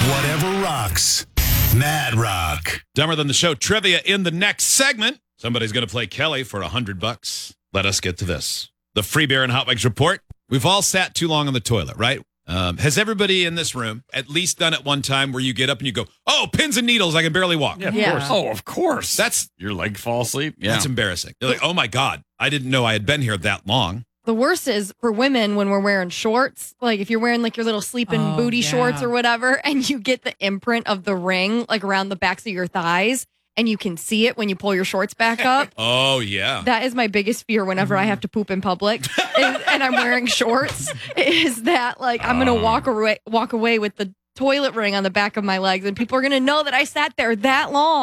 Whatever rocks. Mad Rock. Dumber Than the Show trivia in the next segment. Somebody's going to play Kelly for $100. Let us get to this. The Free Beer and Hot Wings report. We've all sat too long on the toilet, right? Has everybody in this room at least done it one time where you get up and you go, oh, pins and needles, I can barely walk? Yeah, of Yeah. course. Oh, of course. That's Your leg fall asleep. Yeah. That's embarrassing. You're like, oh my God, I didn't know I had been here that long. The worst is for women when we're wearing shorts. Like if you're wearing like your little sleeping booty shorts or whatever, and you get the imprint of the ring like around the backs of your thighs, and you can see it when you pull your shorts back up. Oh, yeah. That is my biggest fear whenever I have to poop in public and I'm wearing shorts. Is that like I'm gonna walk away with the toilet ring on the back of my legs, and people are gonna know that I sat there that long.